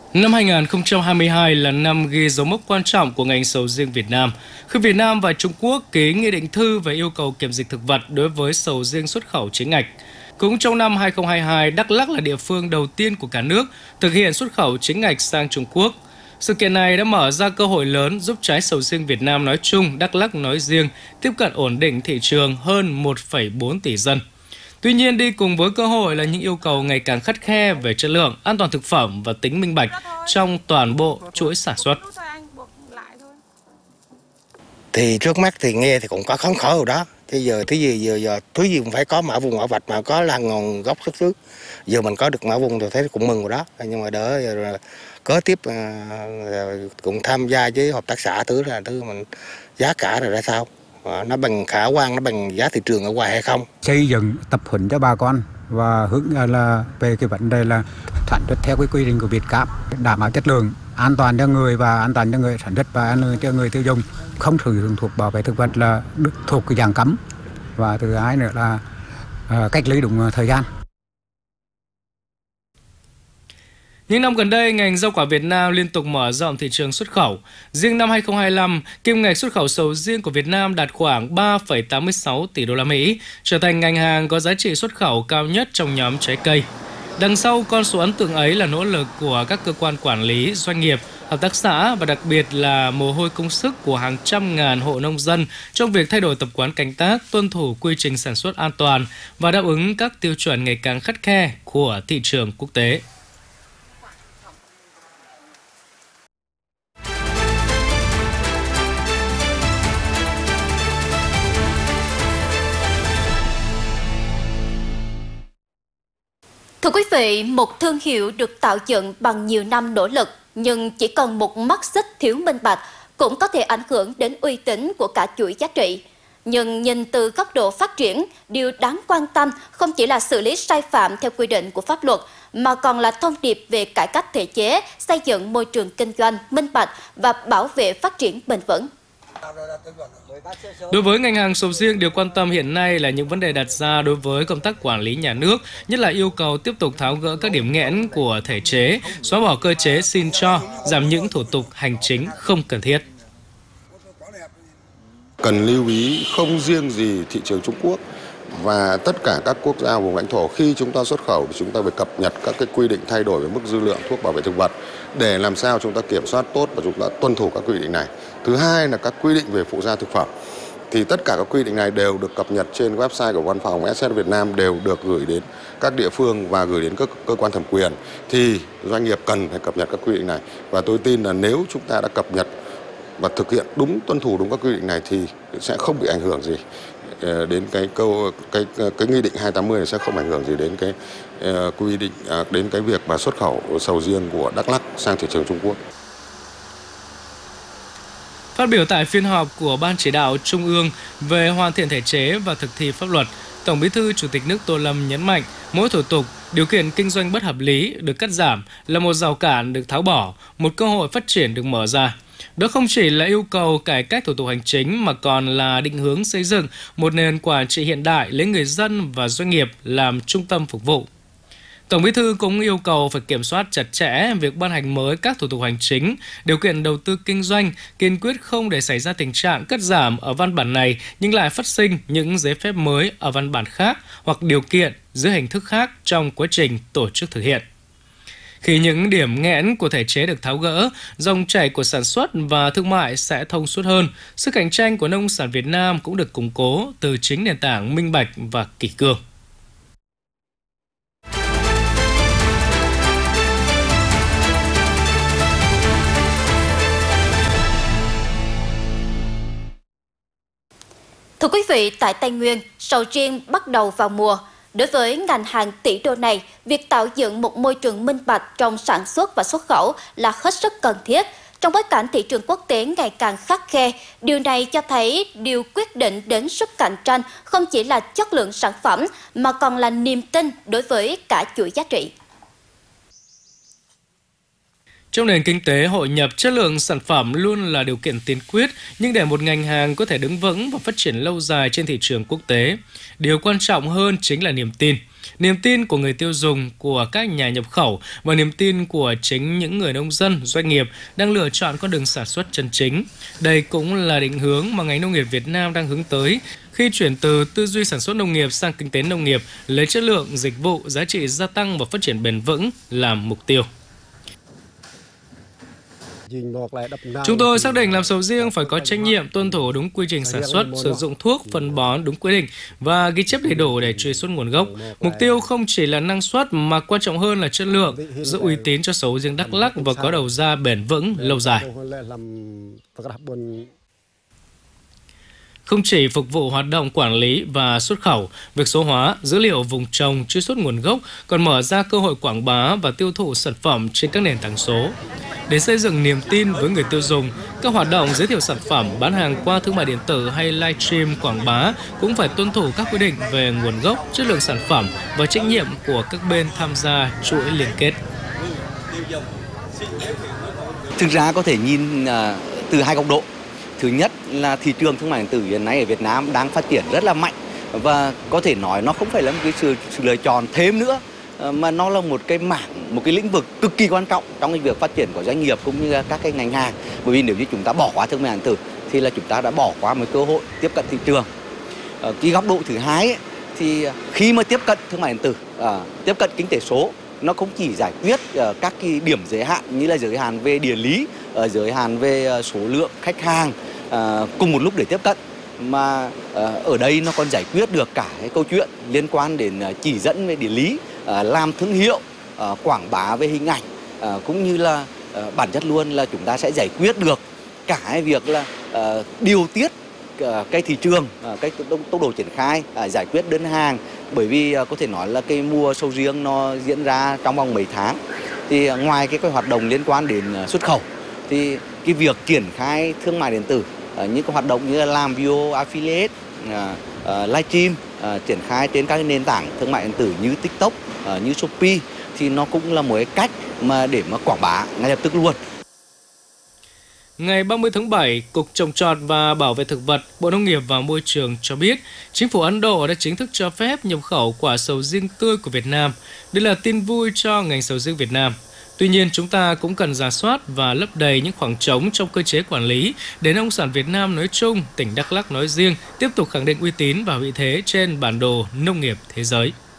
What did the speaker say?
Năm 2022 là năm ghi dấu mốc quan trọng của ngành sầu riêng Việt Nam, khi Việt Nam và Trung Quốc ký nghị định thư về yêu cầu kiểm dịch thực vật đối với sầu riêng xuất khẩu chính ngạch. Cũng trong năm 2022, Đắk Lắk là địa phương đầu tiên của cả nước thực hiện xuất khẩu chính ngạch sang Trung Quốc. Sự kiện này đã mở ra cơ hội lớn giúp trái sầu riêng Việt Nam nói chung, Đắk Lắk nói riêng tiếp cận ổn định thị trường hơn 1,4 tỷ dân. Tuy nhiên, đi cùng với cơ hội là những yêu cầu ngày càng khắt khe về chất lượng, an toàn thực phẩm và tính minh bạch trong toàn bộ chuỗi sản xuất. Thì trước mắt thì nghe thì cũng có khống khởi rồi đó. Thế giờ thứ gì cũng phải có mã vùng mã vạch mà có là nguồn gốc xuất xứ. Giờ mình có được mã vùng thì thấy cũng mừng rồi đó. Nhưng mà đỡ giờ có tiếp cũng tham gia với hợp tác xã thứ mình giá cả rồi ra sao. Nó bằng khả quan, nó bằng giá thị trường ở ngoài hay không. Xây dựng tập huấn cho bà con và hướng là về cái vấn đề là sản xuất theo cái quy định của Việt Gáp, đảm bảo chất lượng, an toàn cho người và an toàn cho người sản xuất và an toàn cho người tiêu dùng, không sử dụng thuốc bảo vệ thực vật là được thuộc cái dạng cấm, và thứ hai nữa là cách ly đúng thời gian. Những năm gần đây, ngành rau quả Việt Nam liên tục mở rộng thị trường xuất khẩu. Riêng năm 2025, kim ngạch xuất khẩu sầu riêng của Việt Nam đạt khoảng 3,86 tỷ đô la Mỹ, trở thành ngành hàng có giá trị xuất khẩu cao nhất trong nhóm trái cây. Đằng sau con số ấn tượng ấy là nỗ lực của các cơ quan quản lý, doanh nghiệp, hợp tác xã và đặc biệt là mồ hôi công sức của hàng trăm ngàn hộ nông dân trong việc thay đổi tập quán canh tác, tuân thủ quy trình sản xuất an toàn và đáp ứng các tiêu chuẩn ngày càng khắt khe của thị trường quốc tế. Thưa quý vị, một thương hiệu được tạo dựng bằng nhiều năm nỗ lực nhưng chỉ cần một mắt xích thiếu minh bạch cũng có thể ảnh hưởng đến uy tín của cả chuỗi giá trị. Nhưng nhìn từ góc độ phát triển, điều đáng quan tâm không chỉ là xử lý sai phạm theo quy định của pháp luật, mà còn là thông điệp về cải cách thể chế, xây dựng môi trường kinh doanh minh bạch và bảo vệ phát triển bền vững. Đối với ngành hàng sầu riêng, điều quan tâm hiện nay là những vấn đề đặt ra đối với công tác quản lý nhà nước, nhất là yêu cầu tiếp tục tháo gỡ các điểm nghẽn của thể chế, xóa bỏ cơ chế xin cho, giảm những thủ tục hành chính không cần thiết. Cần lưu ý không riêng gì thị trường Trung Quốc và tất cả các quốc gia vùng lãnh thổ, khi chúng ta xuất khẩu thì chúng ta phải cập nhật các cái quy định thay đổi về mức dư lượng thuốc bảo vệ thực vật để làm sao chúng ta kiểm soát tốt và chúng ta tuân thủ các quy định này. Thứ hai là các quy định về phụ gia thực phẩm. Thì tất cả các quy định này đều được cập nhật trên website của Văn phòng SS Việt Nam, đều được gửi đến các địa phương và gửi đến các cơ quan thẩm quyền. Thì doanh nghiệp cần phải cập nhật các quy định này. Và tôi tin là nếu chúng ta đã cập nhật và thực hiện đúng, tuân thủ đúng các quy định này thì sẽ không bị ảnh hưởng gì đến cái nghị định 280 này, sẽ không ảnh hưởng gì đến cái quy định đến cái việc mà xuất khẩu sầu riêng của Đắk Lắk sang thị trường Trung Quốc. Phát biểu tại phiên họp của Ban Chỉ đạo Trung ương về hoàn thiện thể chế và thực thi pháp luật, Tổng Bí thư Chủ tịch nước Tô Lâm nhấn mạnh mỗi thủ tục, điều kiện kinh doanh bất hợp lý được cắt giảm là một rào cản được tháo bỏ, một cơ hội phát triển được mở ra. Đó không chỉ là yêu cầu cải cách thủ tục hành chính mà còn là định hướng xây dựng một nền quản trị hiện đại lấy người dân và doanh nghiệp làm trung tâm phục vụ. Tổng Bí thư cũng yêu cầu phải kiểm soát chặt chẽ việc ban hành mới các thủ tục hành chính, điều kiện đầu tư kinh doanh, kiên quyết không để xảy ra tình trạng cắt giảm ở văn bản này nhưng lại phát sinh những giấy phép mới ở văn bản khác hoặc điều kiện dưới hình thức khác trong quá trình tổ chức thực hiện. Khi những điểm nghẽn của thể chế được tháo gỡ, dòng chảy của sản xuất và thương mại sẽ thông suốt hơn, sức cạnh tranh của nông sản Việt Nam cũng được củng cố từ chính nền tảng minh bạch và kỷ cương. Thưa quý vị, tại Tây Nguyên, sầu riêng bắt đầu vào mùa. Đối với ngành hàng tỷ đô này, việc tạo dựng một môi trường minh bạch trong sản xuất và xuất khẩu là hết sức cần thiết. Trong bối cảnh thị trường quốc tế ngày càng khắt khe, điều này cho thấy điều quyết định đến sức cạnh tranh không chỉ là chất lượng sản phẩm mà còn là niềm tin đối với cả chuỗi giá trị. Trong nền kinh tế hội nhập, chất lượng sản phẩm luôn là điều kiện tiên quyết, nhưng để một ngành hàng có thể đứng vững và phát triển lâu dài trên thị trường quốc tế, điều quan trọng hơn chính là niềm tin. Niềm tin của người tiêu dùng, của các nhà nhập khẩu và niềm tin của chính những người nông dân, doanh nghiệp đang lựa chọn con đường sản xuất chân chính. Đây cũng là định hướng mà ngành nông nghiệp Việt Nam đang hướng tới khi chuyển từ tư duy sản xuất nông nghiệp sang kinh tế nông nghiệp, lấy chất lượng, dịch vụ, giá trị gia tăng và phát triển bền vững làm mục tiêu. Chúng tôi xác định làm sầu riêng phải có trách nhiệm tuân thủ đúng quy trình sản xuất, sử dụng thuốc, phân bón đúng quy định và ghi chép đầy đủ để truy xuất nguồn gốc. Mục tiêu không chỉ là năng suất mà quan trọng hơn là chất lượng, giữ uy tín cho sầu riêng Đắk Lắk và có đầu ra bền vững lâu dài. Không chỉ phục vụ hoạt động quản lý và xuất khẩu, việc số hóa, dữ liệu vùng trồng, truy xuất nguồn gốc còn mở ra cơ hội quảng bá và tiêu thụ sản phẩm trên các nền tảng số. Để xây dựng niềm tin với người tiêu dùng, các hoạt động giới thiệu sản phẩm, bán hàng qua thương mại điện tử hay livestream quảng bá cũng phải tuân thủ các quy định về nguồn gốc, chất lượng sản phẩm và trách nhiệm của các bên tham gia chuỗi liên kết. Thực ra có thể nhìn từ hai góc độ. Thứ nhất là thị trường thương mại điện tử hiện nay ở Việt Nam đang phát triển rất là mạnh và có thể nói nó không phải là một cái sự lựa chọn thêm nữa mà nó là một cái mảng, một cái lĩnh vực cực kỳ quan trọng trong cái việc phát triển của doanh nghiệp cũng như các cái ngành hàng. Bởi vì nếu như chúng ta bỏ qua thương mại điện tử thì là chúng ta đã bỏ qua một cơ hội tiếp cận thị trường. Cái góc độ thứ hai ấy, thì khi mà tiếp cận thương mại điện tử, tiếp cận kinh tế số, nó không chỉ giải quyết các cái điểm giới hạn như là giới hạn về địa lý, giới hạn về số lượng khách hàng cùng một lúc để tiếp cận, mà ở đây nó còn giải quyết được cả cái câu chuyện liên quan đến chỉ dẫn về địa lý, làm thương hiệu, quảng bá về hình ảnh, cũng như là bản chất luôn là chúng ta sẽ giải quyết được cả cái việc là điều tiết cái thị trường, cái tốc độ triển khai, giải quyết đơn hàng. Bởi vì có thể nói là cái mùa sầu riêng nó diễn ra trong vòng mấy tháng, thì ngoài cái hoạt động liên quan đến xuất khẩu thì cái việc triển khai thương mại điện tử, những cái hoạt động như là làm video affiliate, livestream, triển khai trên các nền tảng thương mại điện tử như TikTok, như Shopee thì nó cũng là một cái cách mà để mà quảng bá ngay lập tức luôn. Ngày 30 tháng 7, Cục Trồng trọt và Bảo vệ thực vật, Bộ Nông nghiệp và Môi trường cho biết chính phủ Ấn Độ đã chính thức cho phép nhập khẩu quả sầu riêng tươi của Việt Nam. Đây là tin vui cho ngành sầu riêng Việt Nam. Tuy nhiên, chúng ta cũng cần rà soát và lấp đầy những khoảng trống trong cơ chế quản lý để nông sản Việt Nam nói chung, tỉnh Đắk Lắk nói riêng tiếp tục khẳng định uy tín và vị thế trên bản đồ nông nghiệp thế giới.